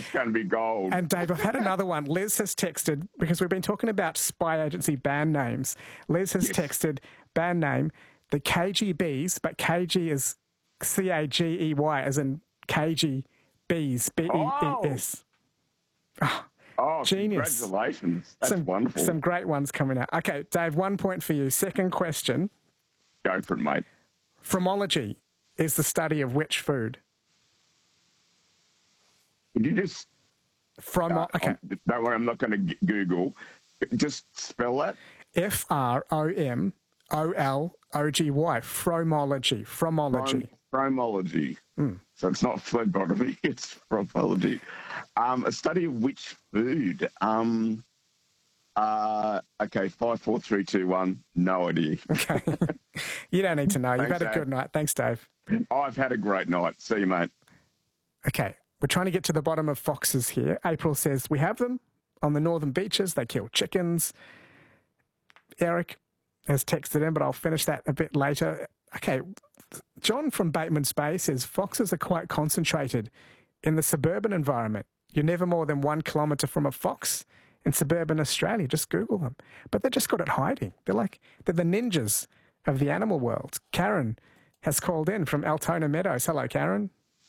It's going to be gold. And Dave, I've had another one. Liz has texted, because we've been talking about spy agency band names. Liz has texted band name, the KGBs, but KG is C-A-G-E-Y, as in KG Bees, B-E-E-S. Oh, genius. Congratulations. That's wonderful. Some great ones coming out. Okay, Dave, 1 point for you. Second question. Go for it, mate. Fromology is the study of which food? Could you just... Okay. Don't worry, I'm not going to Google. Just spell that. Fromology. Fromology. Fromology. So it's not phlebotomy, it's fromology. A study of which food? Okay, 5, 4, 3, 2, 1. No idea. Okay. You don't need to know. You've Thanks, had a good night. Thanks, Dave. I've had a great night. See you, mate. Okay. We're trying to get to the bottom of foxes here. April says, we have them on the northern beaches. They kill chickens. Eric has texted in, but I'll finish that a bit later. Okay. John from Bateman's Bay says, foxes are quite concentrated in the suburban environment. You're never more than 1 kilometre from a fox in suburban Australia. Just Google them. But they're just good at hiding. They're the ninjas of the animal world. Karen has called in from Altona Meadows. Hello, Karen.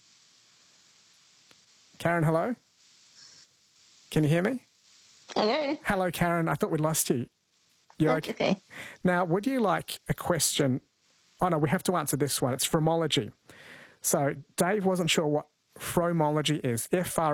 Karen, hello? Can you hear me? Hello. Hello, Karen. I thought we'd lost you. You're okay. Now, would you like a question? Oh, no, we have to answer this one. It's fromology. So Dave wasn't sure what fromology is.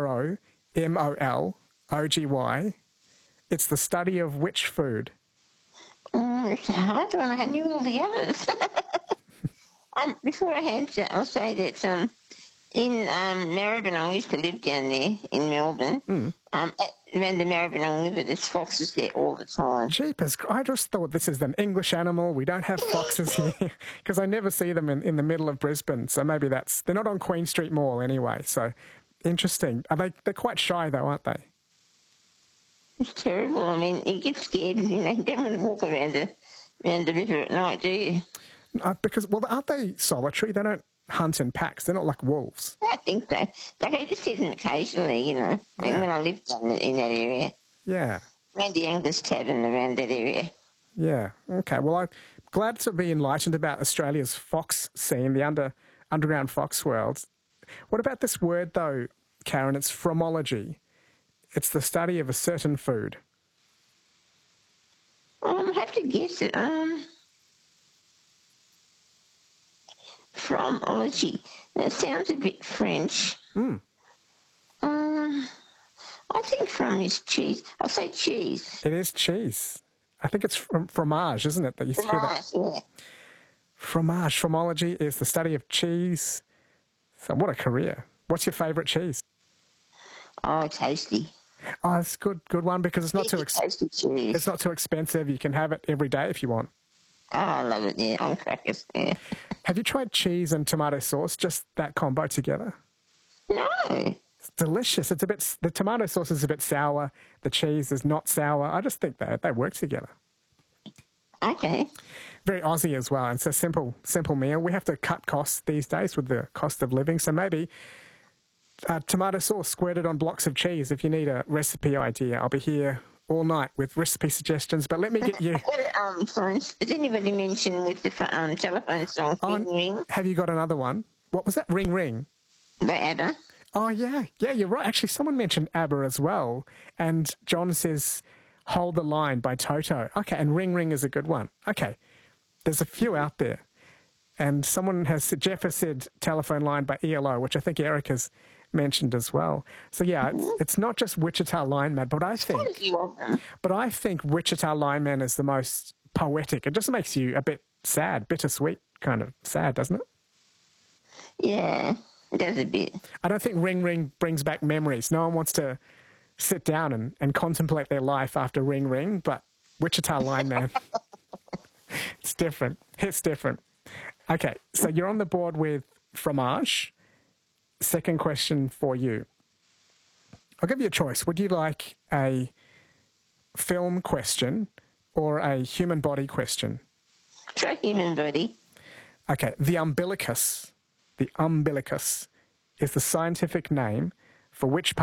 F-R-O-M-O-L-O-G-Y. It's the study of which food? It's a hard one. I knew all the others. Before I answer, I'll say that in Maribyrnong, I used to live down there in Melbourne. Around the Maribyrnong River, there's foxes there all the time. Jeepers, I just thought this is an English animal. We don't have foxes here because I never see them in the middle of Brisbane. So maybe they're not on Queen Street Mall anyway. So interesting. They're quite shy though, aren't they? It's terrible. I mean, you get scared. You don't want to walk around the river at night, do you? Because, aren't they solitary? They don't hunt in packs. They're not like wolves. I think so. But I just see them occasionally, when I lived in that area. Yeah. Around the Angus Tavern, around that area. Yeah. Okay. Well, I'm glad to be enlightened about Australia's fox scene, the underground fox world. What about this word, though, Karen? It's fromology. It's the study of a certain food. I have to guess it. Fromology. That sounds a bit French. I think from is cheese. I'll say cheese. It is cheese. I think it's fromage, isn't it? That you hear that? Yeah. Fromage. Fromology is the study of cheese. So what a career. What's your favourite cheese? Oh, tasty. Oh, it's a good one because it's not too tasty cheese. It's not too expensive. You can have it every day if you want. Oh, I love it, yeah. On crackers, yeah. Have you tried cheese and tomato sauce, just that combo together? No. It's delicious. The tomato sauce is a bit sour. The cheese is not sour. I just think they work together. Okay. Very Aussie as well. It's a simple meal. We have to cut costs these days with the cost of living. So maybe tomato sauce squirted on blocks of cheese. If you need a recipe idea, I'll be here all night with recipe suggestions. But let me get you... Did anybody mention with the telephone song, Ring Ring? Have you got another one? What was that? Ring Ring? By ABBA. Oh, yeah. Yeah, you're right. Actually, someone mentioned ABBA as well. And John says, Hold the Line by Toto. Okay, and Ring Ring is a good one. Okay, there's a few out there. And Jeff has said Telephone Line by ELO, which I think Eric has mentioned as well. So, yeah, it's not just Wichita Lineman, but I think Wichita Lineman is the most poetic. It just makes you a bit sad, bittersweet kind of sad, doesn't it? Yeah, it does a bit. I don't think Ring Ring brings back memories. No one wants to sit down and contemplate their life after Ring Ring, but Wichita Lineman, it's different. It's different. Okay, so you're on the board with fromage. Second question for you. I'll give you a choice. Would you like a film question or a human body question? Try human body. Okay, the umbilicus is the scientific name for which part